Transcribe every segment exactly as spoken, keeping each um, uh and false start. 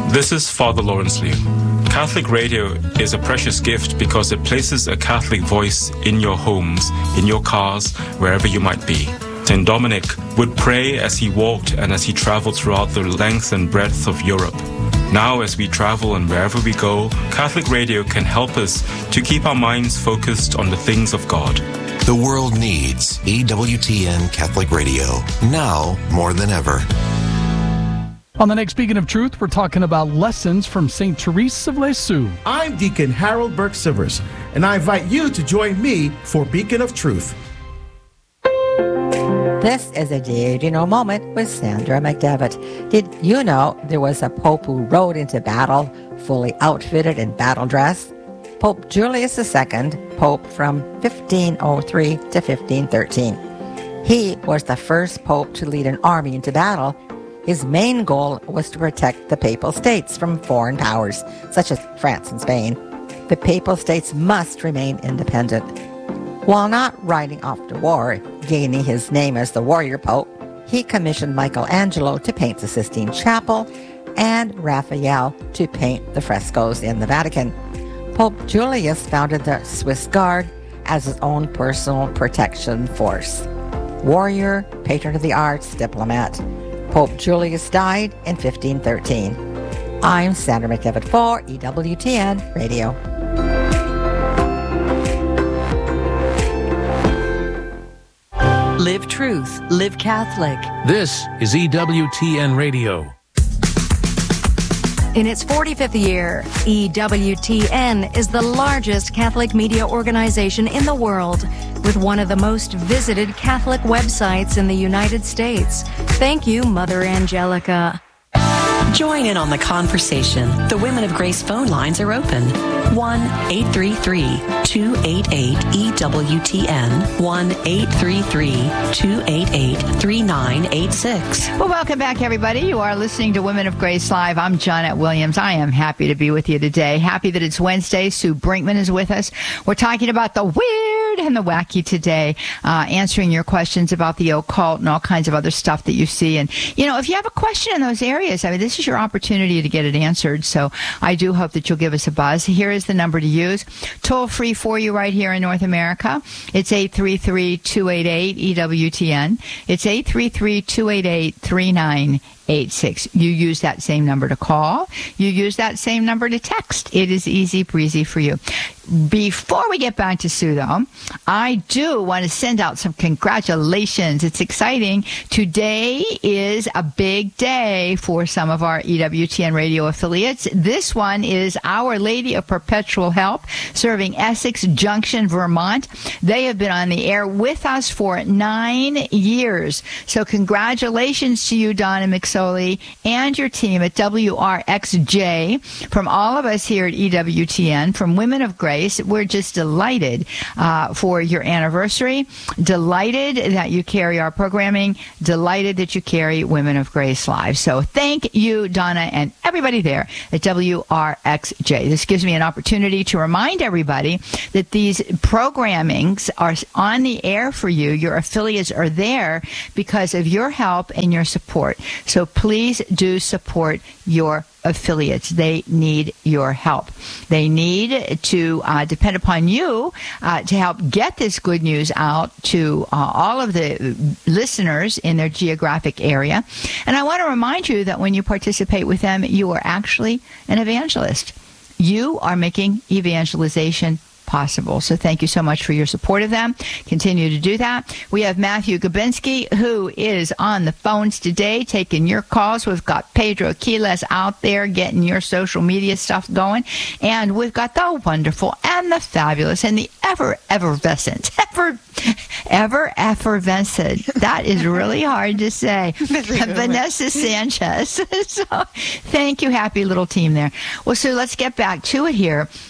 This is Father Lawrence Liu. Catholic radio is a precious gift because it places a Catholic voice in your homes, in your cars, wherever you might be. Saint Dominic would pray as he walked and as he traveled throughout the length and breadth of Europe. Now, as we travel and wherever we go, Catholic radio can help us to keep our minds focused on the things of God. The world needs E W T N Catholic Radio, now more than ever. On the next Beacon of Truth, we're talking about lessons from Saint Therese of Lisieux. I'm Deacon Harold Burke-Sivers, and I invite you to join me for Beacon of Truth. This is a Did You Know moment with Sandra McDevitt. Did you know there was a pope who rode into battle fully outfitted in battle dress? Pope Julius the Second, pope from fifteen oh three to fifteen thirteen. He was the first pope to lead an army into battle. His main goal was to protect the Papal States from foreign powers, such as France and Spain. The Papal States must remain independent. While not riding off to war, gaining his name as the warrior pope, he commissioned Michelangelo to paint the Sistine Chapel and Raphael to paint the frescoes in the Vatican. Pope Julius founded the Swiss Guard as his own personal protection force. Warrior, patron of the arts, diplomat. Pope Julius died in fifteen thirteen. I'm Sandra McDevitt for E W T N Radio. Live truth, live Catholic. This is E W T N Radio. In its forty-fifth year, E W T N is the largest Catholic media organization in the world, with one of the most visited Catholic websites in the United States. Thank you, Mother Angelica. Join in on the conversation. The Women of Grace phone lines are open. one eight three three, two eight eight, E W T N. one eight three three, two eight eight, three nine eight six. Well, welcome back, everybody. You are listening to Women of Grace Live. I'm Johnnette Williams. I am happy to be with you today. Happy that it's Wednesday. Sue Brinkman is with us. We're talking about the weird and the wacky today, uh, answering your questions about the occult and all kinds of other stuff that you see. And, you know, if you have a question in those areas, I mean, this is your opportunity to get it answered. So I do hope that you'll give us a buzz. Here is the number to use. Toll free for you right here in North America. It's eight three three, two eight eight, E W T N. It's eight three three, two eight eight, three nine eight six. You use that same number to call. You use that same number to text. It is easy breezy for you. Before we get back to Sue, though, I do want to send out some congratulations. It's exciting. Today is a big day for some of our E W T N radio affiliates. This one is Our Lady of Perpetual Help, serving Essex Junction, Vermont. They have been on the air with us for nine years. So congratulations to you, Donna McSorley, and your team at W R X J. From all of us here at E W T N, from Women of Grace, we're just delighted uh, for your anniversary, delighted that you carry our programming, delighted that you carry Women of Grace Live. So thank you, Donna, and everybody there at W R X J. This gives me an opportunity to remind everybody that these programmings are on the air for you. Your affiliates are there because of your help and your support. So please do support your affiliates. They need your help. They need to uh, depend upon you uh, to help get this good news out to uh, all of the listeners in their geographic area. And I want to remind you that when you participate with them, you are actually an evangelist. You are making evangelization possible. So thank you so much for your support of them. Continue to do that. We have Matthew Gabinski, who is on the phones today, taking your calls. We've got Pedro Quiles out there getting your social media stuff going. And we've got the wonderful and the fabulous and the ever effervescent, ever, ever effervescent. That is really hard to say. Vanessa Sanchez. So thank you, happy little team there. Well, so let's get back to it here.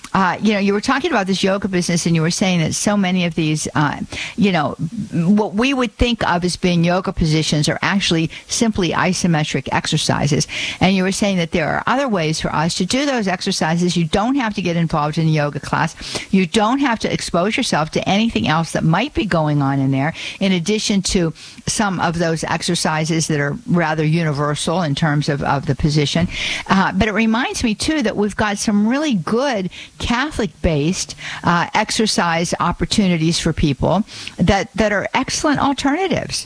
Uh, you know, you were talking about this yoga business, and you were saying that so many of these, uh, you know, what we would think of as being yoga positions are actually simply isometric exercises. And you were saying that there are other ways for us to do those exercises. You don't have to get involved in a yoga class. You don't have to expose yourself to anything else that might be going on in there, in addition to some of those exercises that are rather universal in terms of, of the position. Uh, but it reminds me, too, that we've got some really good Catholic-based uh, exercise opportunities for people that, that are excellent alternatives.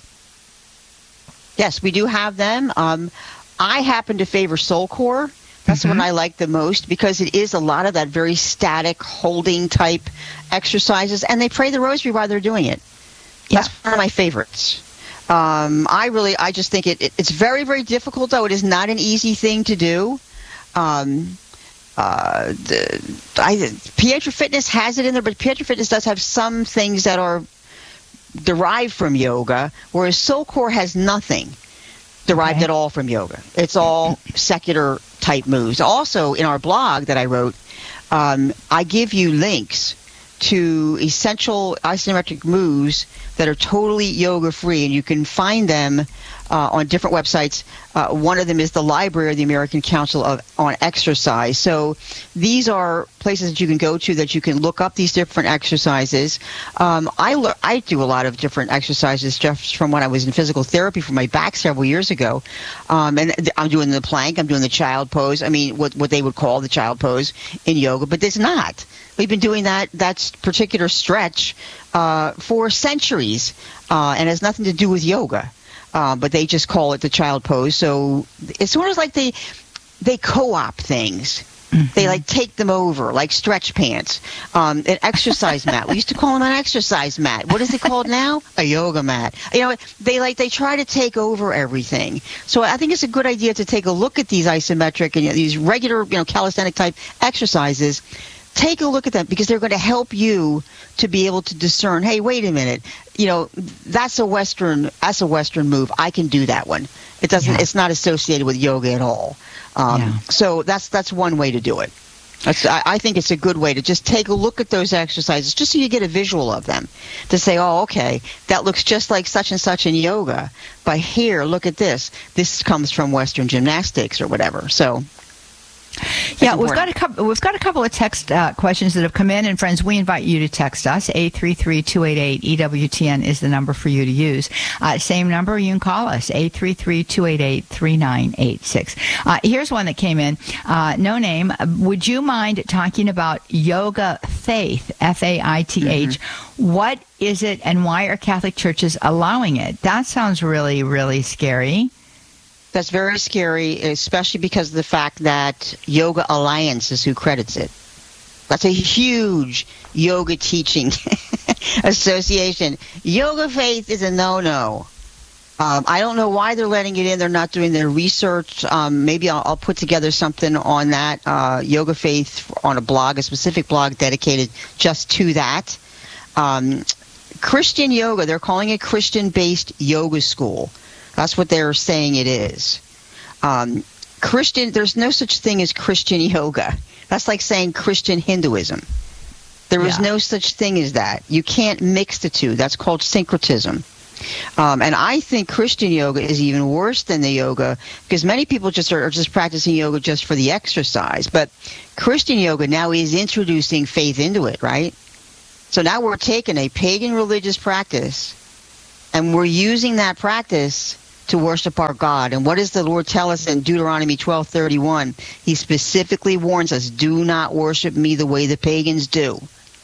Yes, we do have them. Um, I happen to favor Soulcore. That's mm-hmm. the one I like the most because it is a lot of that very static holding type exercises, and they pray the rosary while they're doing it. Yeah. That's one of my favorites. Um, I really, I just think it, it, it's very, very difficult, though. It is not an easy thing to do. Um, uh, the, I, Pietro Fitness has it in there, but Pietro Fitness does have some things that are derived from yoga, whereas Soulcore has nothing derived okay. at all from yoga. It's all secular type moves. Also, in our blog that I wrote, um, I give you links to essential isometric moves that are totally yoga free, and you can find them uh, on different websites. Uh, one of them is the Library of the American Council of on Exercise. So these are places that you can go to that you can look up these different exercises. Um, I le- I do a lot of different exercises just from when I was in physical therapy for my back several years ago. Um, and th- I'm doing the plank, I'm doing the child pose. I mean, what what they would call the child pose in yoga, but there's not. We've been doing that that particular stretch uh, for centuries, uh, and has nothing to do with yoga. Uh, but they just call it the child pose. So it's sort of like they they co-op things. Mm-hmm. They like take them over, like stretch pants, um, an exercise mat. We used to call them an exercise mat. What is it called now? A yoga mat. You know, they like they try to take over everything. So I think it's a good idea to take a look at these isometric and you know, these regular, you know, calisthenic type exercises. Take a look at them because they're going to help you to be able to discern, hey, wait a minute, you know, that's a Western that's a Western move. I can do that one. It doesn't yeah. it's not associated with yoga at all. Um, yeah. So that's that's one way to do it. That's, I, I think it's a good way to just take a look at those exercises just so you get a visual of them to say, oh, okay, that looks just like such and such in yoga. But here, look at this. This comes from Western gymnastics or whatever. So yeah, we've got a couple. We've got a couple of text uh, questions that have come in, and friends, we invite you to text us. eight three three, two eight eight, E W T N is the number for you to use. Uh, same number, you can call us eight three three, two eight eight, three nine eight six. Uh, here's one that came in. Uh, no name. Would you mind talking about yoga faith? F A I T H. Mm-hmm. What is it, and why are Catholic churches allowing it? That sounds really, really scary. That's very scary, especially because of the fact that Yoga Alliance is who credits it. That's a huge yoga teaching association. Yoga faith is a no-no. Um, I don't know why they're letting it in. They're not doing their research. Um, maybe I'll, I'll put together something on that. Uh, yoga faith on a blog, a specific blog dedicated just to that. Um, Christian yoga, they're calling it Christian-based yoga school. That's what they're saying it is. Um, Christian, there's no such thing as Christian yoga. That's like saying Christian Hinduism. There is yeah. no such thing as that. You can't mix the two. That's called syncretism. Um, and I think Christian yoga is even worse than the yoga because many people just are, are just practicing yoga just for the exercise. But Christian yoga now is introducing faith into it, right? So now we're taking a pagan religious practice and we're using that practice to worship our God. And what does the Lord tell us in Deuteronomy twelve thirty-one? He specifically warns us, do not worship me the way the pagans do.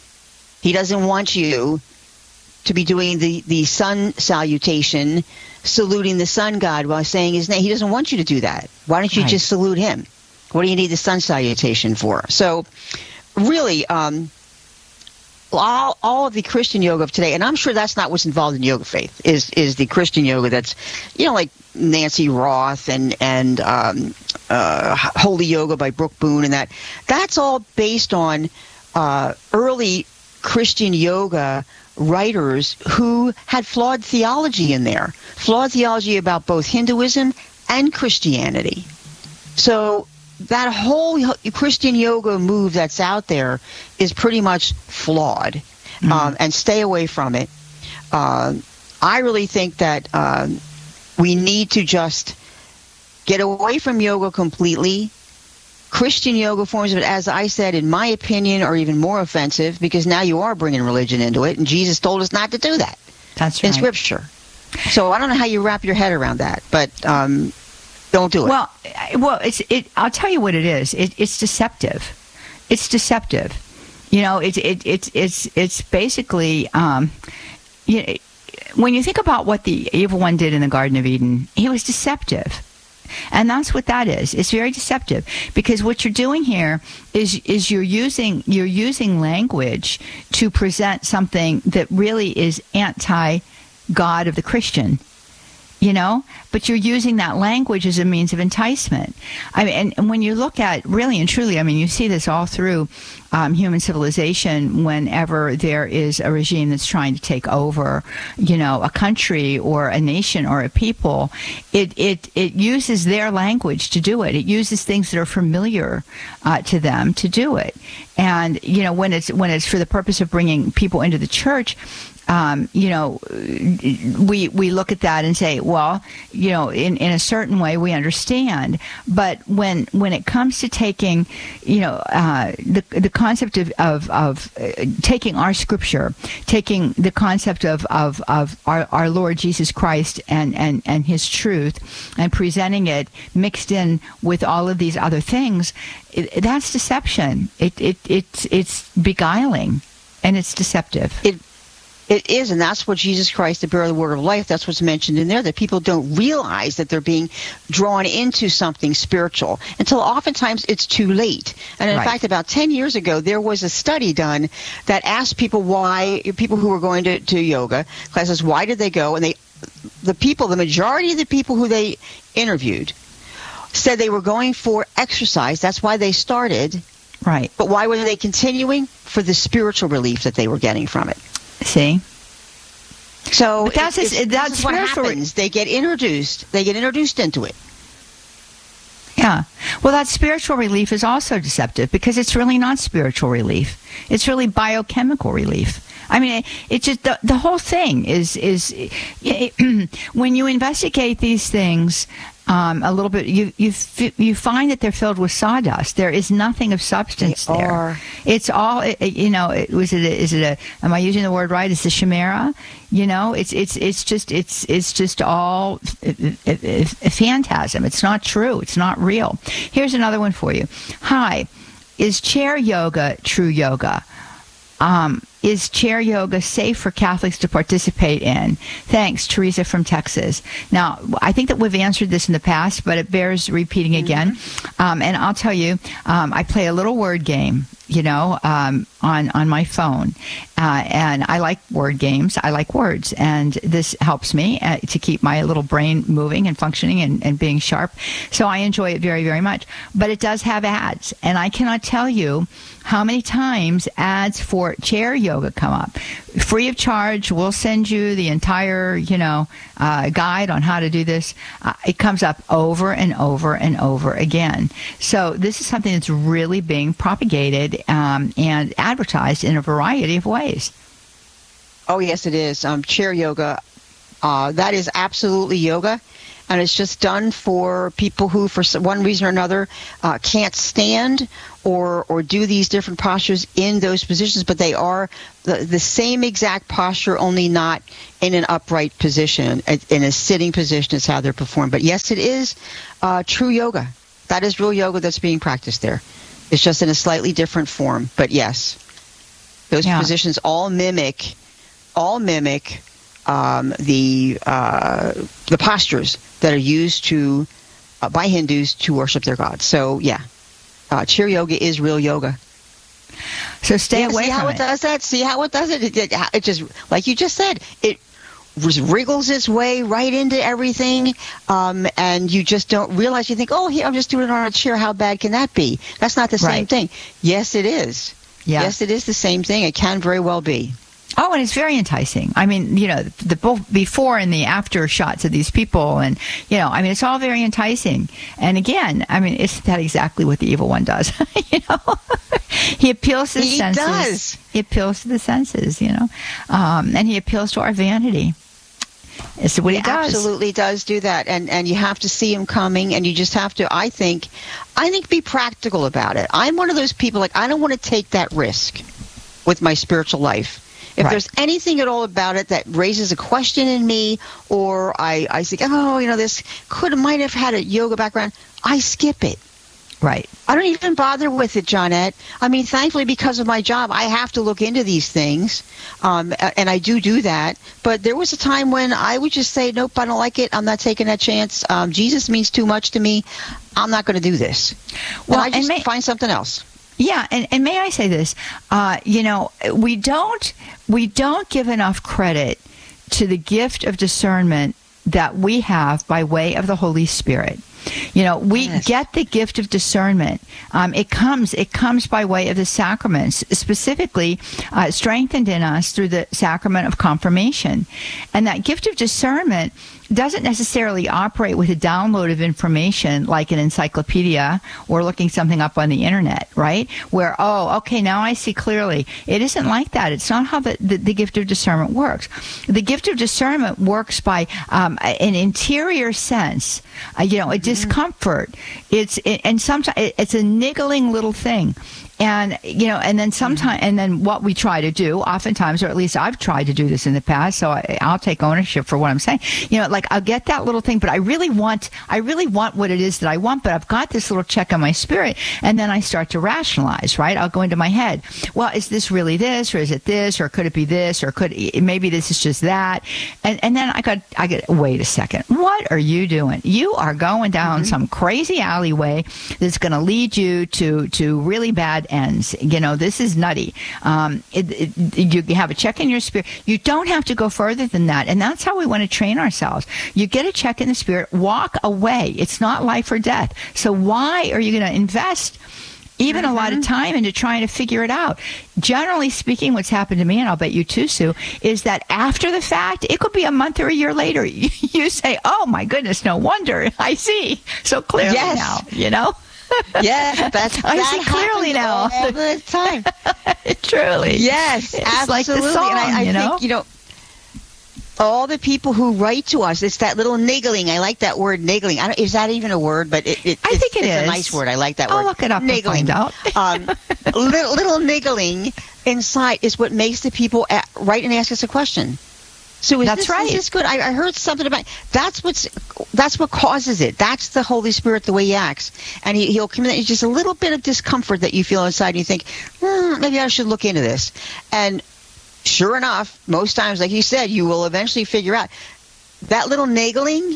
He doesn't want you to be doing the, the sun salutation, saluting the sun god while saying his name. He doesn't want you to do that. Why don't you right. just salute him? What do you need the sun salutation for? So really, um, all, all of the Christian yoga of today, and I'm sure that's not what's involved in yoga faith, is is the Christian yoga that's, you know, like Nancy Roth and, and um, uh, Holy Yoga by Brooke Boone and that. That's all based on uh, early Christian yoga writers who had flawed theology in there, flawed theology about both Hinduism and Christianity. So that whole Christian yoga move that's out there is pretty much flawed, mm-hmm. um, and stay away from it. Uh, I really think that uh, we need to just get away from yoga completely. Christian yoga forms of it, as I said, in my opinion, are even more offensive because now you are bringing religion into it, and Jesus told us not to do that. That's in right. Scripture. So I don't know how you wrap your head around that, but um, don't do it. Well, well, it's it. I'll tell you what it is. It, it's deceptive. It's deceptive. You know, it's it, it, it's it's basically. Um, you know, when you think about what the evil one did in the Garden of Eden, he was deceptive. And that's what that is. It's very deceptive because what you're doing here is is you're using you're using language to present something that really is anti-God of the Christian. You know, but you're using that language as a means of enticement. I mean, and, and when you look at really and truly, I mean, you see this all through um, human civilization. Whenever there is a regime that's trying to take over, you know, a country or a nation or a people, it it it uses their language to do it. It uses things that are familiar uh, to them to do it. And you know, when it's when it's for the purpose of bringing people into the church. Um, you know, we we look at that and say, well, you know, in, in a certain way we understand. But when when it comes to taking, you know, uh, the the concept of of, of uh, taking our scripture, taking the concept of of, of our, our Lord Jesus Christ and, and, and His truth, and presenting it mixed in with all of these other things, it, that's deception. It it it's it's beguiling, and it's deceptive. It- It is, and that's what Jesus Christ, the bearer of the word of life, that's what's mentioned in there, that people don't realize that they're being drawn into something spiritual until oftentimes it's too late. And in Right. fact, about ten years ago, there was a study done that asked people why, people who were going to, to yoga classes, why did they go? And they, the people, the majority of the people who they interviewed said they were going for exercise. That's why they started. Right. But why were they continuing? For the spiritual relief that they were getting from it. See? So But that's it's, just- it's, that's this is what spiritual- happens. They get introduced. They get introduced into it. Yeah. Well, that spiritual relief is also deceptive because it's really not spiritual relief. It's really biochemical relief. I mean, it, it just the, the whole thing is is it, when you investigate these things um, a little bit, you you f- you find that they're filled with sawdust. There is nothing of substance They there. are. It's all it, it- you know. It, was it? A, is it a? Am I using the word right? Is the chimera? You know, it's it's it's just it's it's just all a, a, a phantasm. It's not true. It's not real. Here's another one for you. Hi, is chair yoga true yoga? Um, is chair yoga safe for Catholics to participate in? Thanks, Teresa from Texas. Now, I think that we've answered this in the past, but it bears repeating again. Mm-hmm. Um, and I'll tell you, um, I play a little word game, you know, um, on, on my phone. Uh, and I like word games. I like words. And this helps me uh, to keep my little brain moving and functioning and, and being sharp. So I enjoy it very, very much. But it does have ads. And I cannot tell you how many times ads for chair yoga come up. Free of charge, we'll send you the entire, you know, uh, guide on how to do this. Uh, it comes up over and over and over again. So this is something that's really being propagated um, and advertised in a variety of ways. Oh, yes, it is. Um, chair yoga, uh, that is absolutely yoga. And it's just done for people who, for one reason or another, uh, can't stand or or do these different postures in those positions, but they are the, the same exact posture, only not in an upright position. In a sitting position is how they're performed. But yes, it is uh, true yoga. That is real yoga that's being practiced there. It's just in a slightly different form. But yes, those Yeah. positions all mimic, all mimic um, the uh, the postures that are used to uh, by Hindus to worship their gods. So yeah, uh, chair yoga is real yoga. So stay Yeah, away see from how it. it does that? See how it does it? It, it? it just, like you just said, it wriggles its way right into everything, um, and you just don't realize. You think, oh, here, I'm just doing it on a chair. How bad can that be? That's not the same Right. thing. Yes, it is. Yeah. Yes, it is the same thing. It can very well be. Oh, and it's very enticing. I mean, you know, the both before and the after shots of these people, and you know, I mean, it's all very enticing. And again, I mean, isn't that exactly what the evil one does? you know, he appeals to the he senses. Does. He appeals to the senses. You know, um, and he appeals to our vanity. It's what he, he does. Absolutely does do that, and and you have to see him coming, and you just have to. I think, I think, be practical about it. I'm one of those people like I don't want to take that risk with my spiritual life. If right. there's anything at all about it that raises a question in me, or I, I think, oh, you know, this could might have had a yoga background, I skip it. Right. I don't even bother with it, Johnette. I mean, thankfully, because of my job, I have to look into these things, um, and I do do that. But there was a time when I would just say, nope, I don't like it. I'm not taking that chance. Um, Jesus means too much to me. I'm not going to do this. Well, and I just and may- find something else. Yeah, and, and may I say this? Uh, you know, we don't we don't give enough credit to the gift of discernment that we have by way of the Holy Spirit. You know, we yes. get the gift of discernment. Um, it comes it comes by way of the sacraments, specifically uh, strengthened in us through the sacrament of confirmation. And that gift of discernment doesn't necessarily operate with a download of information like an encyclopedia or looking something up on the internet, right? Where, oh, okay, now I see clearly. It isn't like that. It's not how the, the, the gift of discernment works. The gift of discernment works by um, an interior sense, uh, you know, a discomfort. It's it, and sometimes it, it's a niggling little thing. And, you know, and then sometimes, and then what we try to do, oftentimes, or at least I've tried to do this in the past, so I, I'll take ownership for what I'm saying. You know, like I'll get that little thing, but I really want, I really want what it is that I want, but I've got this little check on my spirit, and then I start to rationalize, right? I'll go into my head. Well, is this really this, or is it this, or could it be this, or could it, maybe this is just that? And and then I got, I get, wait a second, what are you doing? You are going down mm-hmm. some crazy alleyway that's going to lead you to to really bad ends. You know, this is nutty. Um, it, it, you have a check in your spirit. You don't have to go further than that. And that's how we want to train ourselves. You get a check in the spirit, walk away. It's not life or death. So why are you going to invest even mm-hmm. a lot of time into trying to figure it out? Generally speaking, what's happened to me, and I'll bet you too, Sue, is that after the fact, it could be a month or a year later, you say, oh my goodness, no wonder. I see so clearly yes. now, you know? Yes, that's I that see clearly now. All the time. Truly. Yes, it's absolutely. Like the song, and I, I you know? think, you know, all the people who write to us, it's that little niggling. I like that word, niggling. I don't, is that even a word? But it, it, I it's, think it it's is. a nice word. I like that I'll word. I'll look it up niggling. and find out. um, little, little niggling inside is what makes the people at, write and ask us a question. So is that's this, right. Is this good? I, I heard something about that's what's that's what causes it. That's the Holy Spirit, the way he acts, and he, he'll come in. It's just a little bit of discomfort that you feel inside, and you think, hmm, maybe I should look into this. And sure enough, most times, like you said, you will eventually figure out that little niggling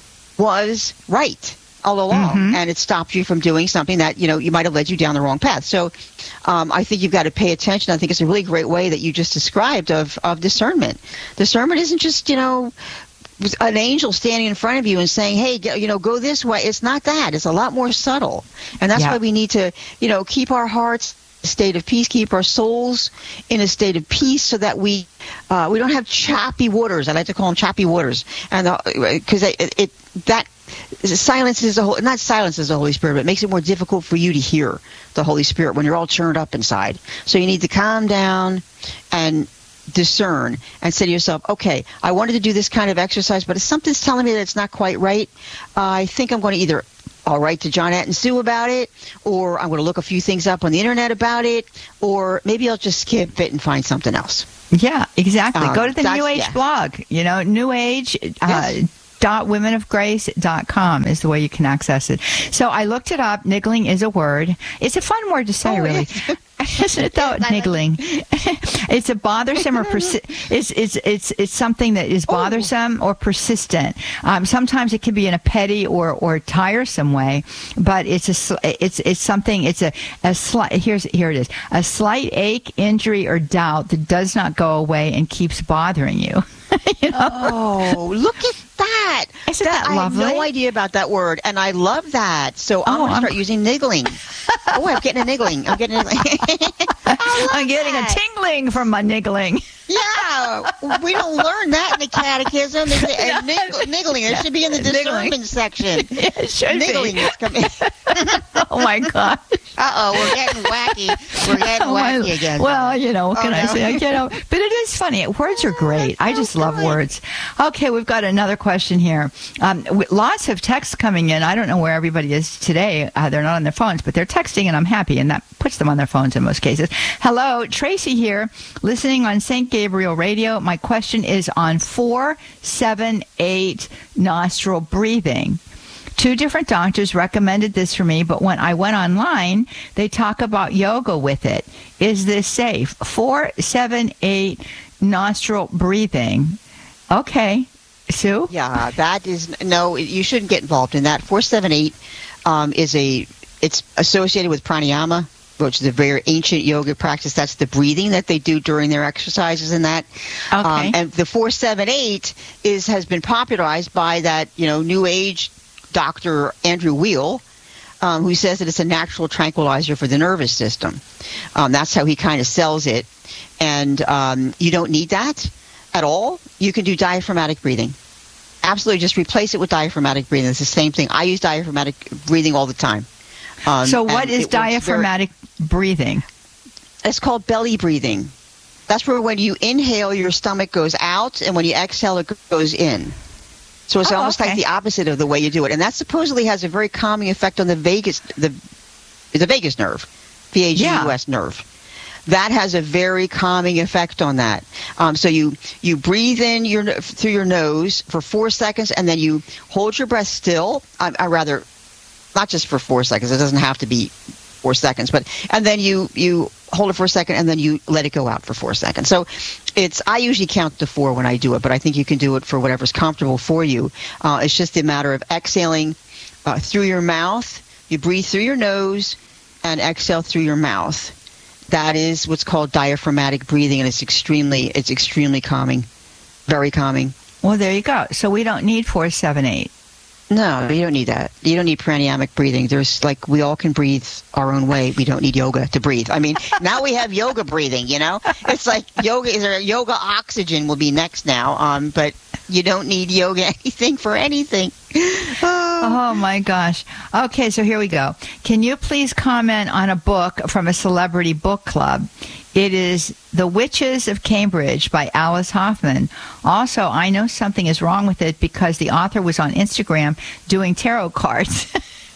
was right all along, mm-hmm. and it stopped you from doing something that, you know, you might have led you down the wrong path. So um, I think you've got to pay attention. I think it's a really great way that you just described of, of discernment. Discernment isn't just, you know, an angel standing in front of you and saying, hey, go, you know, go this way. It's not that. It's a lot more subtle. And that's yeah. why we need to, you know, keep our hearts in a state of peace, keep our souls in a state of peace so that we uh, we don't have choppy waters. I like to call them choppy waters. And because it, it that silences the whole, not silences the Holy Spirit, but it makes it more difficult for you to hear the Holy Spirit when you're all churned up inside. So you need to calm down and discern and say to yourself, okay, I wanted to do this kind of exercise, but if something's telling me that it's not quite right, uh, I think I'm going to either I'll write to Johnette and Sue about it, or I'm going to look a few things up on the internet about it, or maybe I'll just skip it and find something else. Yeah, exactly. Um, Go to the New Age yeah. blog, you know, New Age. Uh, yes. dot women of grace dot com is the way you can access it. So I looked it up. Niggling is a word. It's a fun word to say, oh, really. Yes. Isn't it though? Niggling. It's a bothersome or persi- it's, it's it's it's something that is bothersome oh. or persistent. Um, sometimes it can be in a petty or, or tiresome way, but it's a it's it's something. It's a a slight. Here's here it is. A slight ache, injury, or doubt that does not go away and keeps bothering you. You know? Oh, look at that. Isn't that I lovely? had no idea about that word, and I love that. So I'm Oh, going to I'm- start using niggling. Oh, I'm getting a niggling. I'm getting a I'm getting that. a tingling from my niggling. Yeah, we don't learn that in the catechism. There's a, a nigg- niggling. It should be in the Niggling. discernment section. Yeah, it should Niggling be. is coming. Oh, my gosh. Uh-oh, we're getting wacky. We're getting Oh, my- wacky again. Well, you know, what Oh, can I no. say? I can't, but it is funny. Words are great. I just love words. Okay, we've got another question here. Um, w- lots of texts coming in. I don't know where everybody is today. Uh, they're not on their phones, but they're texting, and I'm happy, and that puts them on their phones in most cases. Hello, Tracy here, listening on Saint Gabriel Radio. My question is on four seven eight nostril breathing. Two different doctors recommended this for me, but when I went online, they talk about yoga with it. Is this safe? Four, seven, eight nostril breathing. Okay. Sue? Yeah, that is no. You shouldn't get involved in that. Four seven eight um, is a. It's associated with pranayama, which is a very ancient yoga practice. That's the breathing that they do during their exercises and that. Okay. Um, and the four seven eight is has been popularized by that you know New Age Doctor Andrew Weil, um, who says that it's a natural tranquilizer for the nervous system. Um, that's how he kind of sells it, and um, you don't need that at all. You can do diaphragmatic breathing. Absolutely, just replace it with diaphragmatic breathing. It's the same thing. I use diaphragmatic breathing all the time. Um, So what and is it works very- diaphragmatic breathing? It's called belly breathing. That's where when you inhale, your stomach goes out, and when you exhale, it goes in. So it's Oh, almost okay. like the opposite of the way you do it. And that supposedly has a very calming effect on the vagus, the, the vagus nerve, V A G U S nerve. That has a very calming effect on that. Um, so you, you breathe in your through your nose for four seconds, and then you hold your breath still. I, I rather, not just for four seconds. It doesn't have to be four seconds, but and then you you hold it for a second, and then you let it go out for four seconds. So it's I usually count to four when I do it, but I think you can do it for whatever's comfortable for you. Uh, it's just a matter of exhaling uh, through your mouth. You breathe through your nose and exhale through your mouth. That is what's called diaphragmatic breathing, and it's extremely it's extremely calming, very calming. Well, there you go. So we don't need four seven eight. No, you don't need that. You don't need pranayamic breathing. There's like we all can breathe our own way. We don't need yoga to breathe. I mean, now we have yoga breathing. You know, it's like yoga. Is there yoga oxygen will be next now? Um, but you don't need yoga anything for anything. Oh, my gosh. Okay, so here we go. Can you please comment on a book from a celebrity book club? It is The Witches of Cambridge by Alice Hoffman. Also, I know something is wrong with it because the author was on Instagram doing tarot cards.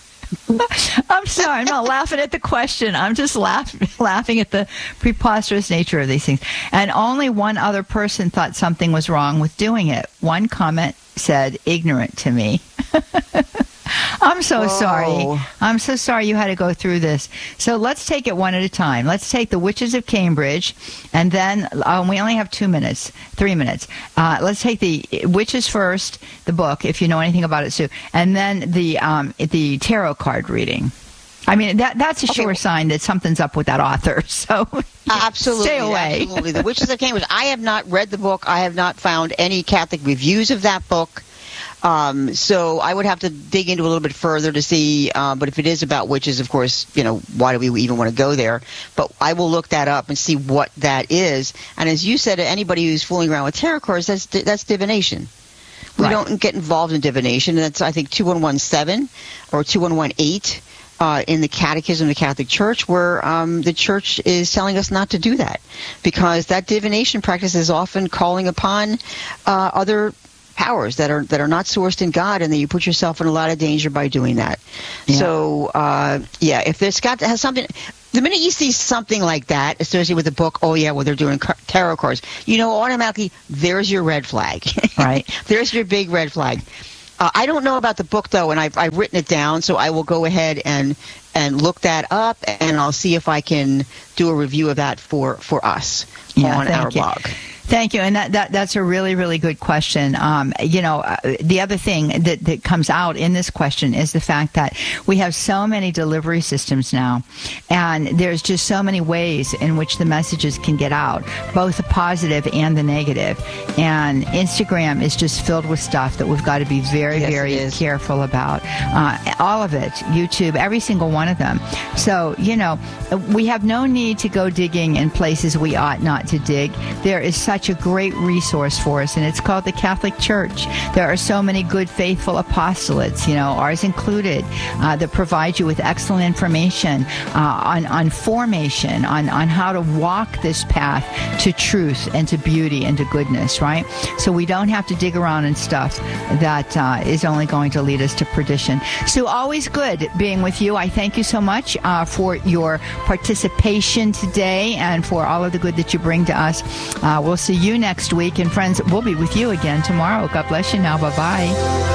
I'm sorry, I'm not laughing at the question. I'm just laugh, laughing at the preposterous nature of these things. And only one other person thought something was wrong with doing it. One comment said, ignorant to me. I'm so Whoa. sorry. I'm so sorry you had to go through this. So let's take it one at a time. Let's take The Witches of Cambridge, and then um, we only have two minutes, three minutes. Uh, let's take the Witches first, the book, if you know anything about it, Sue, and then the um, the tarot card reading. I mean, that that's a Okay. sure sign that something's up with that author. So Absolutely, stay away. absolutely. The Witches of Cambridge. I have not read the book. I have not found any Catholic reviews of that book. Um, so I would have to dig into a little bit further to see. Uh, but if it is about witches, of course, you know, why do we even want to go there? But I will look that up and see what that is. And as you said, anybody who's fooling around with tarot cards, that's that's divination. We Right. don't get involved in divination. That's, I think, two one one seven or two one one eight uh, in the Catechism of the Catholic Church, where um, the Church is telling us not to do that, because that divination practice is often calling upon uh, other powers that are that are not sourced in God, and then you put yourself in a lot of danger by doing that. Yeah. So, uh, yeah, if there's got to have something, the minute you see something like that associated with a book, oh yeah, well they're doing car- tarot cards, you know, automatically there's your red flag. Right. There's your big red flag. Uh, I don't know about the book though, and I've I've written it down, so I will go ahead and and look that up, and I'll see if I can do a review of that for, for us yeah, on our you. blog. Thank you. And that, that that's a really, really good question. Um, you know, uh, the other thing that, that comes out in this question is the fact that we have so many delivery systems now, and there's just so many ways in which the messages can get out, both the positive and the negative. And Instagram is just filled with stuff that we've got to be very, yes, very careful about. Uh, all of it, YouTube, every single one of them. So, you know, we have no need to go digging in places we ought not to dig. There is such Such a great resource for us, and it's called the Catholic Church. There are so many good, faithful apostolates, you know, ours included, uh, that provide you with excellent information uh, on, on formation, on, on how to walk this path to truth and to beauty and to goodness, right? So we don't have to dig around in stuff that uh, is only going to lead us to perdition. Sue, always good being with you. I thank you so much uh, for your participation today and for all of the good that you bring to us. Uh, we'll see you next week. And friends, we'll be with you again tomorrow. God bless you now. Bye-bye.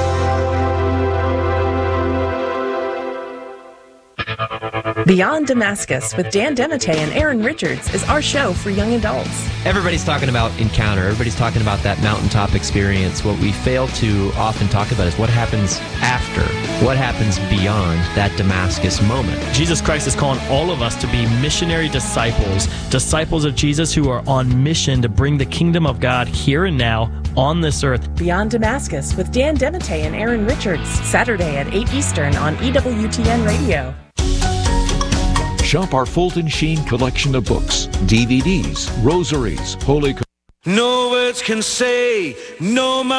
Beyond Damascus with Dan Demite and Aaron Richards is our show for young adults. Everybody's talking about encounter. Everybody's talking about that mountaintop experience. What we fail to often talk about is what happens after, what happens beyond that Damascus moment. Jesus Christ is calling all of us to be missionary disciples, disciples of Jesus who are on mission to bring the kingdom of God here and now on this earth. Beyond Damascus with Dan Demite and Aaron Richards, Saturday at eight Eastern on E W T N Radio. Shop our Fulton Sheen collection of books, D V Ds, rosaries, holy... No words can say, no